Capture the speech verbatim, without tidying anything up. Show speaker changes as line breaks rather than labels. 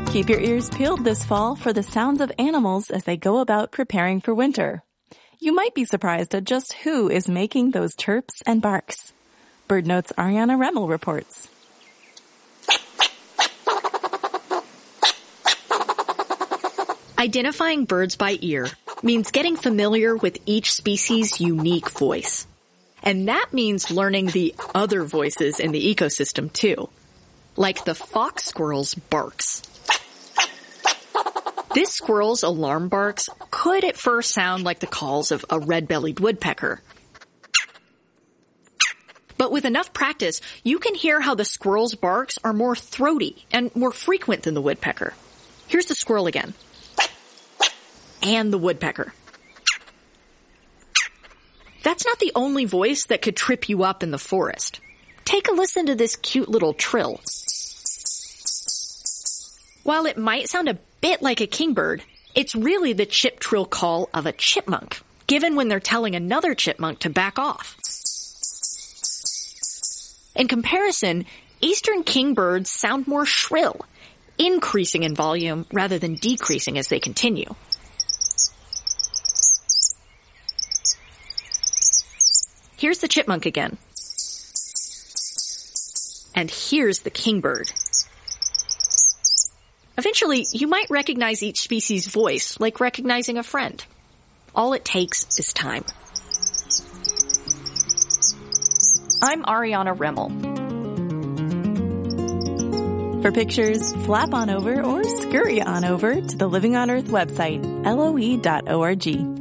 Keep your ears peeled this fall for the sounds of animals as they go about preparing for winter. You might be surprised at just who is making those chirps and barks. BirdNote's Ariana Remmel reports.
Identifying birds by ear means getting familiar with each species' unique voice. And that means learning the other voices in the ecosystem too, like the fox squirrel's barks. This squirrel's alarm barks could at first sound like the calls of a red-bellied woodpecker. But with enough practice, you can hear how the squirrel's barks are more throaty and more frequent than the woodpecker. Here's the squirrel again. And the woodpecker. That's not the only voice that could trip you up in the forest. Take a listen to this cute little trill. While it might sound a bit like a kingbird, it's really the chip-trill call of a chipmunk, given when they're telling another chipmunk to back off. In comparison, eastern kingbirds sound more shrill, increasing in volume rather than decreasing as they continue. Here's the chipmunk again. And here's the kingbird. Eventually, you might recognize each species' voice like recognizing a friend. All it takes is time. I'm Ariana Remmel.
For pictures, flap on over or scurry on over to the Living on Earth website, L O E dot org.